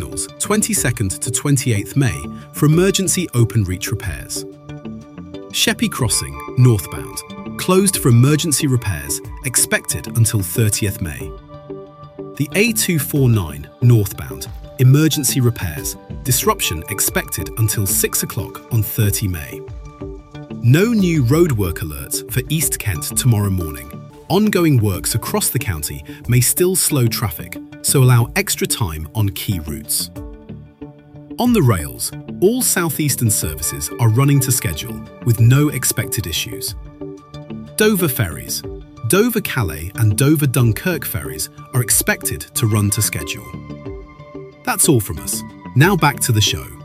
signals 22nd to 28th May for emergency open-reach repairs. Sheppey Crossing, northbound, closed for emergency repairs, expected until 30th May. The A249, northbound, emergency repairs, disruption expected until 6 o'clock on 30 May. No new roadwork alerts for East Kent tomorrow morning. Ongoing works across the county may still slow traffic, so allow extra time on key routes. On the rails, all southeastern services are running to schedule with no expected issues. Dover ferries, Dover-Calais and Dover-Dunkirk ferries are expected to run to schedule. That's all from us. Now back to the show.